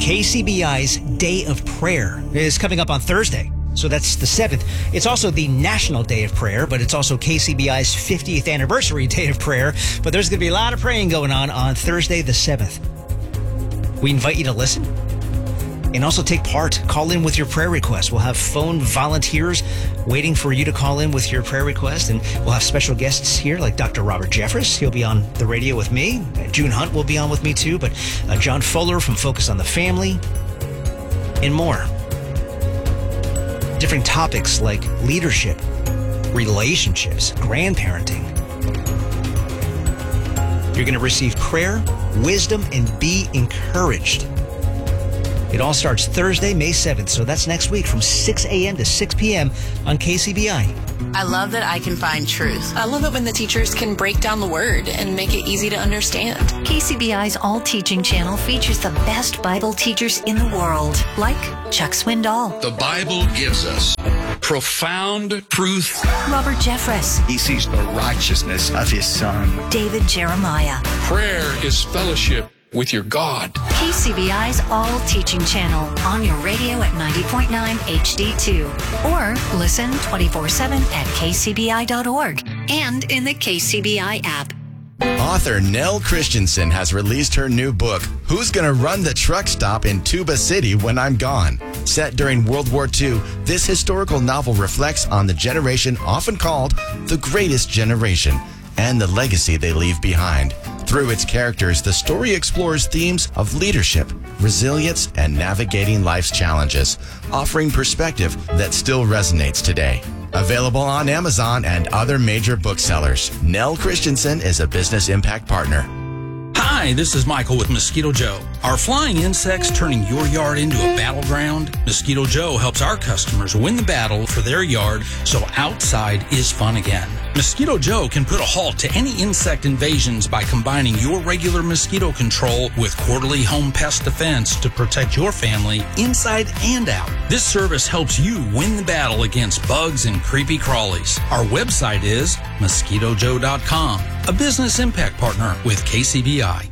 KCBI's Day of Prayer is coming up on Thursday. So that's the 7th. It's also the National Day of Prayer, but it's also KCBI's 50th anniversary Day of Prayer. But there's going to be a lot of praying going on Thursday the 7th. We invite you to listen and also take part. Call in with your prayer request. We'll have phone volunteers waiting for you to call in with your prayer request. And we'll have special guests here like Dr. Robert Jeffress. He'll be on the radio with me. June Hunt will be on with me too. But John Fuller from Focus on the Family and more. Different topics like leadership, relationships, grandparenting. You're going to receive prayer, wisdom, and be encouraged. It all starts Thursday, May 7th, so that's next week from 6 a.m. to 6 p.m. on KCBI. I love that I can find truth. I love it when the teachers can break down the word and make it easy to understand. KCBI's All Teaching channel features the best Bible teachers in the world, like Chuck Swindoll. The Bible gives us profound truth. Robert Jeffress. He sees the righteousness of his son. David Jeremiah. Prayer is fellowship with your God. KCBI's All Teaching channel on your radio at 90.9 HD2 or listen 24/7 at kcbi.org and in the KCBI app. Author Nell Christensen has released her new book, Who's Gonna Run the Truck Stop in Tuba City When I'm Gone? Set during World War II, this historical novel reflects on the generation often called the greatest generation and the legacy they leave behind. Through its characters, the story explores themes of leadership, resilience, and navigating life's challenges, offering perspective that still resonates today. Available on Amazon and other major booksellers. Nell Christensen is a Business Impact Partner. Hi, this is Michael with Mosquito Joe. Are flying insects turning your yard into a battleground? Mosquito Joe helps our customers win the battle for their yard so outside is fun again. Mosquito Joe can put a halt to any insect invasions by combining your regular mosquito control with quarterly home pest defense to protect your family inside and out. This service helps you win the battle against bugs and creepy crawlies. Our website is mosquitojoe.com, a Business Impact Partner with KCBI.